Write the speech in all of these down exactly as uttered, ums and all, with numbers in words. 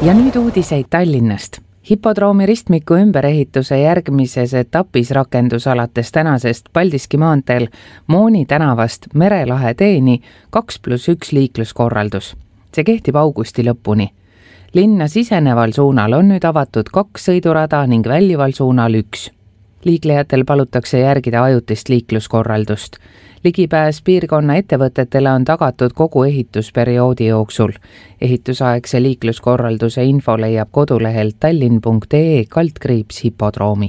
Ja nüüd uudiseid Tallinnast. Hipodroomi ristmiku ümberehituse järgmises etapis rakendus alates tänasest Paldiski maanteel Mooni tänavast Merelahe teeni kaks pluss üks liikluskorraldus. See kehtib augusti lõpuni. Linna siseneval suunal on nüüd avatud kaks sõidurada ning väljuval suunal üks. Liiklejatel palutakse järgida ajutist liikluskorraldust. Ligipääs piirkonna ettevõtetele on tagatud kogu ehitusperioodi jooksul. Ehitusaegse liikluskorralduse info leiab kodulehelt tallinn punkt ee kaldkriips hipodroomi.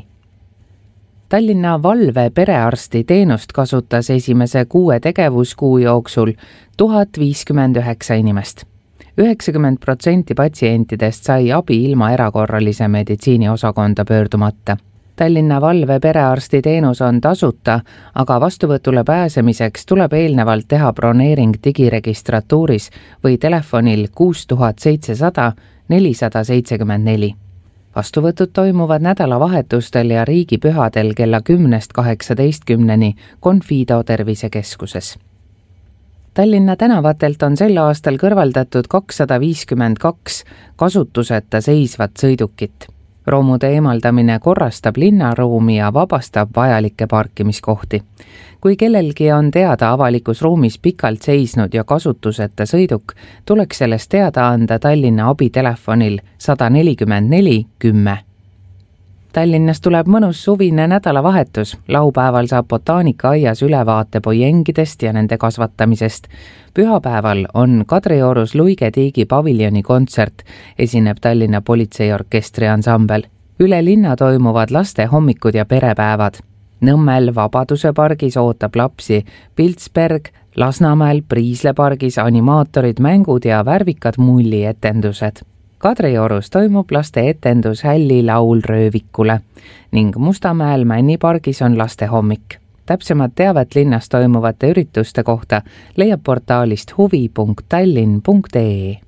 Tallinna valve perearsti teenust kasutas esimese kuue tegevuskuu jooksul tuhat viiskümmend üheksa inimest. üheksakümmend protsenti patsientidest sai abi ilma erakorralise meditsiini osakonda pöördumata. Tallinna valve perearsti teenus on tasuta, aga vastuvõtule pääsemiseks tuleb eelnevalt teha broneering digiregistratuuris või telefonil kuus tuhat seitsesada nelisada seitsekümmend neli. Vastuvõtud toimuvad nädalavahetustel ja riigipühadel kella kümnest kaheksateistkümneni Confido tervisekeskuses. Tallinna tänavatelt on sel aastal kõrvaldatud kakssada viiskümmend kaks kasutuseta seisvat sõidukit. Roomude eemaldamine korrastab linnaruumi ja vabastab vajalikke parkimiskohti. Kui kellelgi on teada avalikus ruumis pikalt seisnud ja kasutuseta sõiduk, tuleks sellest teada anda Tallinna abitelefonil sada nelikümmend neli kümme. Tallinnas tuleb mõnus suvine nädalavahetus. Laupäeval saab botaanikaaias ülevaate poiengidest ja nende kasvatamisest. Pühapäeval on Kadriorus Luige Tiigi paviljoni kontsert, esineb Tallinna politseiorkestri ansambel. Üle linna toimuvad laste hommikud ja perepäevad. Nõmmel Vabaduse pargis ootab lapsi Piltsberg, Lasnamäel Priisle pargis animaatorid, mängud ja värvikad mullietendused. Kadriorus toimub laste etendus Hälli laul röövikule ning Mustamäel Männi pargis on laste hommik. Täpsemad teavet linnas toimuvate ürituste kohta leiab portaalist huvi punkt tallinn punkt ee.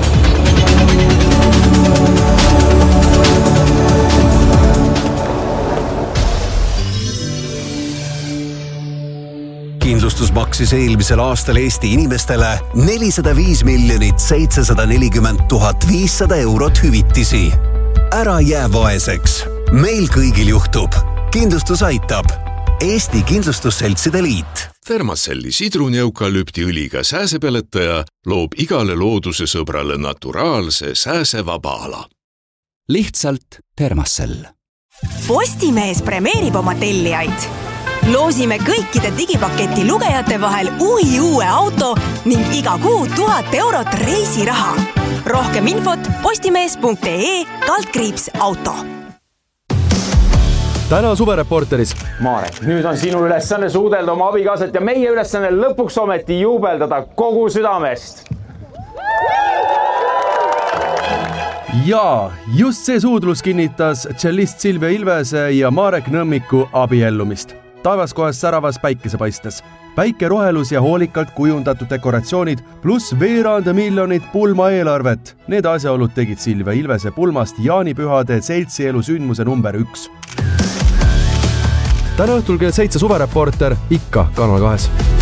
Kindlustus maksis eelmisel aastal Eesti inimestele nelisada viis miljonit seitsesada nelikümmend tuhat viissada eurot hüvitisi. Ära jää vaeseks. Meil kõigil juhtub. Kindlustus aitab. Eesti Kindlustusseltside Liit. Thermacelli sidruneukalüptiõliga sääsepeletaja loob igale looduse sõbrale naturaalse sääsevaba ala. Lihtsalt Thermacell. Postimees premeerib oma tellijaid. Loosime kõikide digipaketi lugejate vahel uhi uue auto ning iga kuu tuhat eurot reisiraha. Rohkem infot postimees punkt ee kaldkriips auto. Täna suvereporteris. Marek, nüüd on sinu ülesanne suudelda oma abikaasat ja meie ülesanne lõpuks ometi juubeldada kogu südamest. Ja just see suudlus kinnitas tšellist Silvia Ilvese ja Marek Nõmmiku abiellumist. Taevas kohas säravas päikesepaistes. Päike rohelus ja hoolikalt kujundatud dekoratsioonid pluss veerand miljonit pulma eelarvet. Need asjaolud tegid Silvia Ilvese pulmast jaanipühade seltsielu sündmuse number üks. Täna õhtul kell seitse suvereporter ikka Kanal kahes.